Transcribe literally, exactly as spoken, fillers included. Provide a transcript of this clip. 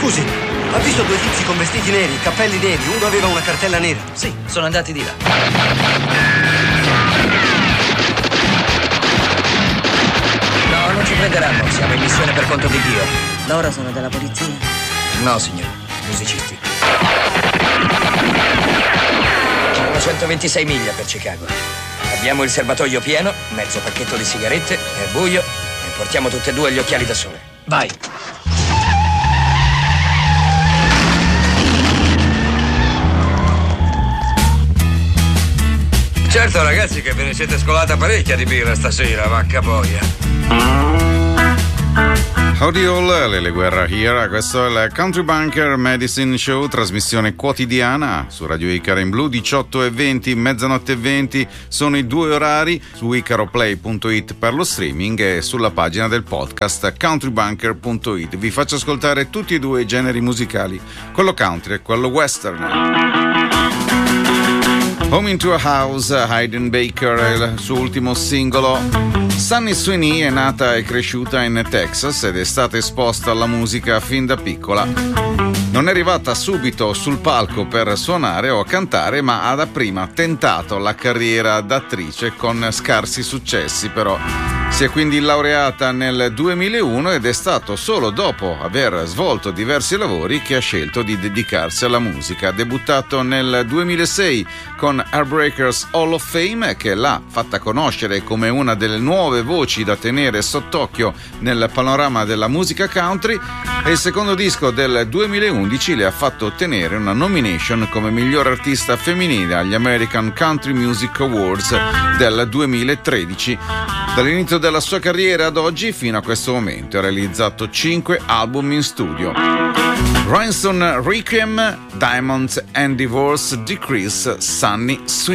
Scusi, ha visto due tizi con vestiti neri, cappelli neri, uno aveva una cartella nera? Sì, sono andati di là. No, non ci prenderanno, siamo in missione per conto di Dio. Loro sono della polizia? No, signore, musicisti. Sono centoventisei miglia per Chicago. Abbiamo il serbatoio pieno, mezzo pacchetto di sigarette, è buio e portiamo tutte e due gli occhiali da sole. Vai! Certo ragazzi che ve ne siete scolata parecchia di birra stasera, vacca boia. Howdy all, Lele Guerra here, questo è il Country Bunker Medicine Show, trasmissione quotidiana su Radio Icaro in blu, diciotto e venti, mezzanotte e venti, sono i due orari, su icaroplay punto it per lo streaming e sulla pagina del podcast countrybunker punto it. Vi faccio ascoltare tutti e due i generi musicali, quello country e quello western. Home into a House, Hayden Baker, il suo ultimo singolo. Sunny Sweeney è nata e cresciuta in Texas ed è stata esposta alla musica fin da piccola. Non è arrivata subito sul palco per suonare o cantare, ma ha dapprima tentato la carriera d'attrice con scarsi successi, però. Si è quindi laureata nel duemilauno ed è stato solo dopo aver svolto diversi lavori che ha scelto di dedicarsi alla musica. Ha debuttato nel duemilasei con Heartbreakers Hall of Fame, che l'ha fatta conoscere come una delle nuove voci da tenere sott'occhio nel panorama della musica country, e il secondo disco del duemilaundici le ha fatto ottenere una nomination come miglior artista femminile agli American Country Music Awards del duemilatredici. Dall'inizio della sua carriera ad oggi, fino a questo momento, ha realizzato cinque album in studio. Rhinestone Requiem, Diamonds and Divorce, Decrease, Sunny Sweeney.